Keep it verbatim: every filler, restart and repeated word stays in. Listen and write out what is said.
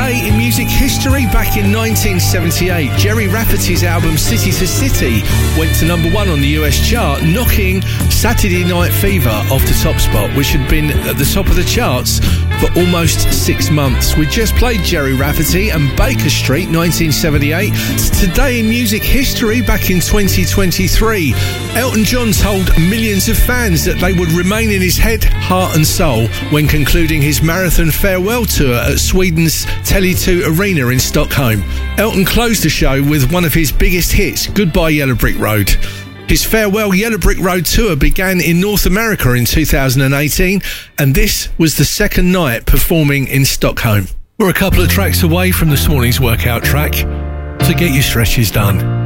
Today in music history, back in nineteen seventy-eight, Gerry Rafferty's album City to City went to number one on the U S chart, knocking Saturday Night Fever off the top spot, which had been at the top of the charts for almost six months. We just played Gerry Rafferty and Baker Street, nineteen seventy-eight. Today in music history, back in twenty twenty-three, Elton John told millions of fans that they would remain in his head, heart and soul when concluding his marathon farewell tour at Sweden's Tele two Arena in Stockholm. Elton closed the show with one of his biggest hits, Goodbye Yellow Brick Road. His farewell Yellow Brick Road tour began in North America in two thousand eighteen, and this was the second night performing in Stockholm. We're a couple of tracks away from this morning's workout track, so get your stretches done.